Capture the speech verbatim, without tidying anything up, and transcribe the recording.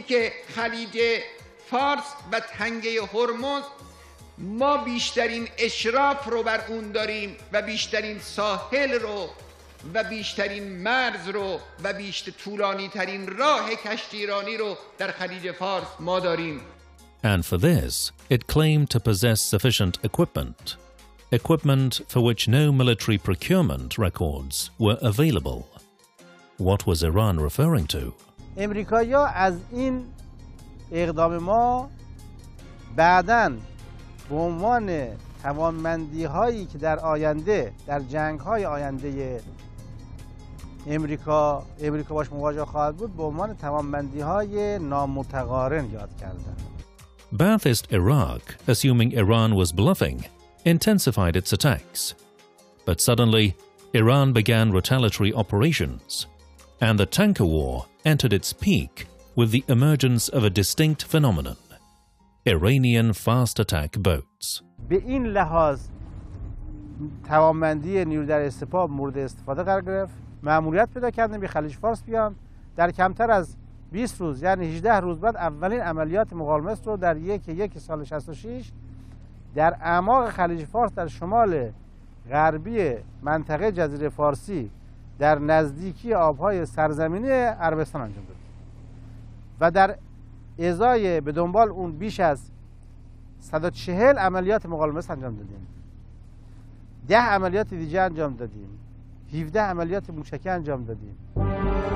که خلیج فارس و تنگه هرمز ما بیشترین اشراف رو بر اون داریم و بیشترین ساحل رو و بیشترین مرز رو و بیشتر طولانی ترین راه کشتیرانی رو در خلیج فارس ما داریم. And for this, it claimed to possess sufficient equipment, equipment for which no military procurement records were available. What was Iran referring to? امریکایی‌ها از این اقدام ما بعداً به عنوان توانمندی‌هایی که در آینده در جنگ‌های آینده امریکا امریکا باش مواجه خواهد بود به عنوان توانمندی‌های نامتقارن یاد کردند. Ba'athist Iraq, assuming Iran was bluffing, intensified its attacks. But suddenly, Iran began retaliatory operations, and the tanker war entered its peak with the emergence of a distinct phenomenon: Iranian fast attack boats. به این لحاظ توانمندی نیرو در سپاه مورد استفاده قرار گرفت. مأموریت پیدا کردن به خلیج فارس بیان. در کمتر از بیست روز یعنی هجده روز بعد اولین عملیات مقاومت رو در یک یک سال شصت و شش در اعماق خلیج فارس در شمال غربی منطقه جزیره فارسی در نزدیکی آبهای سرزمینی عربستان انجام داد و در ازای به دنبال اون بیش از صد و چهل عملیات مقاومت انجام دادیم. ده عملیات دیگه انجام دادیم. هفده عملیات موشکی انجام دادیم.